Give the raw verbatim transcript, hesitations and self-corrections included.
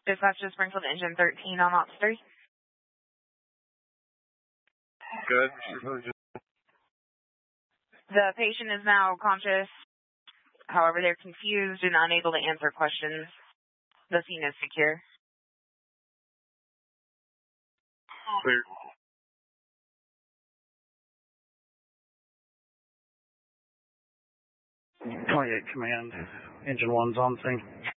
Dispatch to Springfield Engine thirteen on Ops three. Good. The patient is now conscious. However, they're confused and unable to answer questions. The scene is secure. Clear. twenty-eight Command, Engine one's on scene.